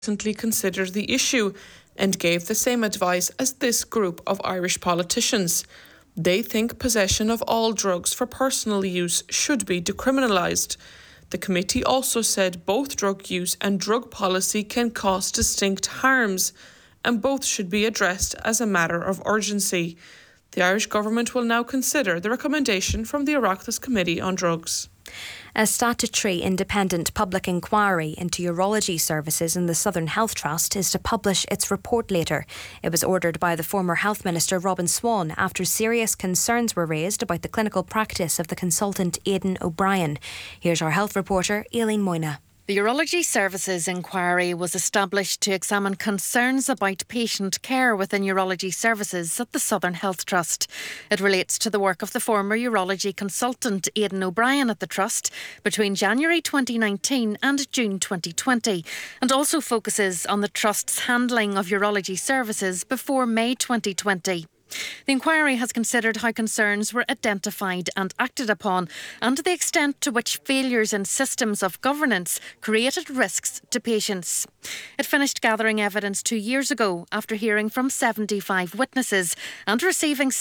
recently considered the issue and gave the same advice as this group of Irish politicians. They think possession of all drugs for personal use should be decriminalised. The committee also said both drug use and drug policy can cause distinct harms, and both should be addressed as a matter of urgency. The Irish government will now consider the recommendation from the Oireachtas Committee on Drugs. A statutory independent public inquiry into urology services in the Southern Health Trust is to publish its report later. It was ordered by the former Health Minister Robin Swann after serious concerns were raised about the clinical practice of the consultant Aidan O'Brien. Here's our health reporter Aileen Moyna. The Urology Services Inquiry was established to examine concerns about patient care within urology services at the Southern Health Trust. It relates to the work of the former urology consultant Aidan O'Brien at the Trust between January 2019 and June 2020, and also focuses on the Trust's handling of urology services before May 2020. The inquiry has considered how concerns were identified and acted upon, and the extent to which failures in systems of governance created risks to patients. It finished gathering evidence 2 years ago after hearing from 75 witnesses and receiving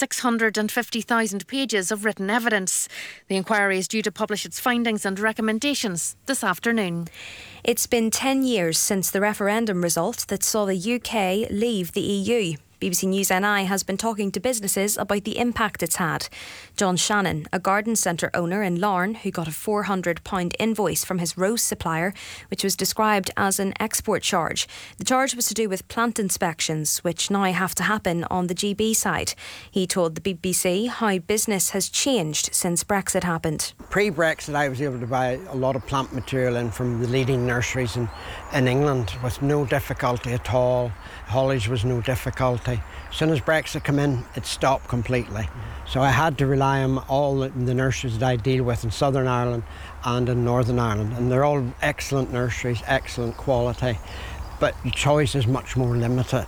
650,000 pages of written evidence. The inquiry is due to publish its findings and recommendations this afternoon. It's been 10 years since the referendum result that saw the UK leave the EU. BBC News NI has been talking to businesses about the impact it's had. John Shannon, a garden centre owner in Larne who got a £400 invoice from his rose supplier, which was described as an export charge. The charge was to do with plant inspections, which now have to happen on the GB side. He told the BBC how business has changed since Brexit happened. Pre-Brexit, I was able to buy a lot of plant material in from the leading nurseries in England with no difficulty at all. Haulage was no difficulty. As soon as Brexit came in, it stopped completely. So I had to rely on all the nurseries that I deal with in Southern Ireland and in Northern Ireland. And they're all excellent nurseries, excellent quality, but the choice is much more limited.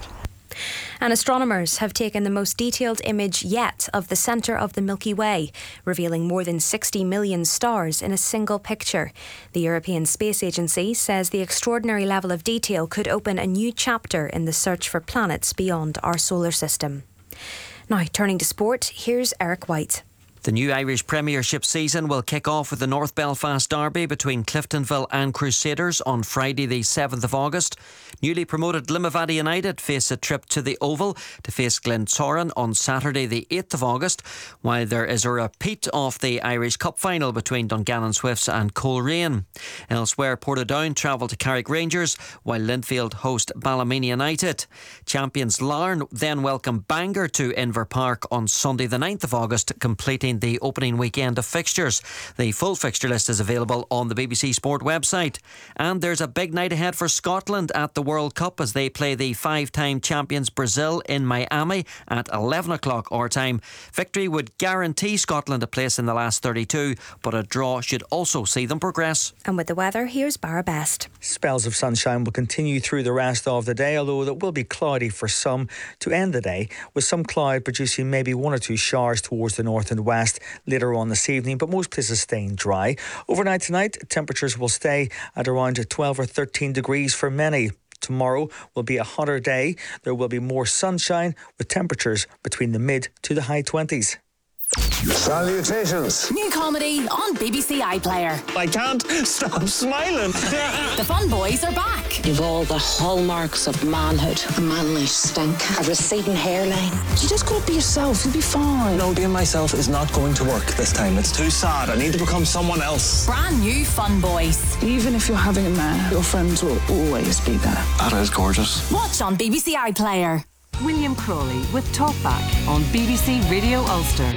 And astronomers have taken the most detailed image yet of the centre of the Milky Way, revealing more than 60 million stars in a single picture. The European Space Agency says the extraordinary level of detail could open a new chapter in the search for planets beyond our solar system. Now, turning to sport, here's Eric White. The new Irish Premiership season will kick off with the North Belfast derby between Cliftonville and Crusaders on Friday the 7th of August. Newly promoted Limavady United face a trip to the Oval to face Glentoran on Saturday the 8th of August, while there is a repeat of the Irish Cup final between Dungannon Swifts and Coleraine. Elsewhere, Portadown travel to Carrick Rangers, while Linfield host Ballymena United. Champions Larne then welcome Bangor to Inver Park on Sunday the 9th of August, completing the opening weekend of fixtures. The full fixture list is available on the BBC Sport website. And there's a big night ahead for Scotland at the World Cup as they play the 5-time champions Brazil in Miami at 11 o'clock our time. Victory would guarantee Scotland a place in the last 32, but a draw should also see them progress. And with the weather, here's Barra Best. Spells of sunshine will continue through the rest of the day, although it will be cloudy for some to end the day, with some cloud producing maybe 1 or 2 showers towards the north and west later on this evening, but most places staying dry. Overnight tonight, temperatures will stay at around 12 or 13 degrees for many. Tomorrow will be a hotter day. There will be more sunshine with temperatures between the mid to the high 20s. Salutations. New comedy on BBC iPlayer. I can't stop smiling. The Fun Boys are back. You've all the hallmarks of manhood. A manly stink. A receding hairline. You just gotta be yourself. You'll be fine. No, being myself is not going to work this time. It's too sad. I need to become someone else. Brand new Fun Boys. Even if you're having a man, your friends will always be there. That is gorgeous. Watch on BBC iPlayer. William Crawley with Talkback on BBC Radio Ulster.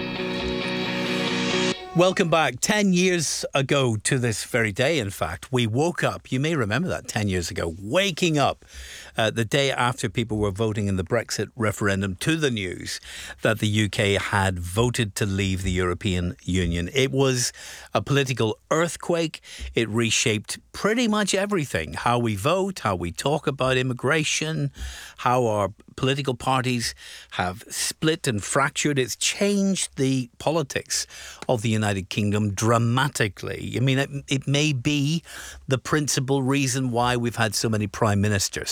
Welcome back. 10 years ago to this very day, in fact, we woke up. You may remember that 10 years ago, waking up the day after people were voting in the Brexit referendum to the news that the UK had voted to leave the European Union. It was a political earthquake. It reshaped pretty much everything. How we vote, how we talk about immigration, how our political parties have split and fractured. It's changed the politics of the United Kingdom dramatically. I mean, it may be the principal reason why we've had so many prime ministers.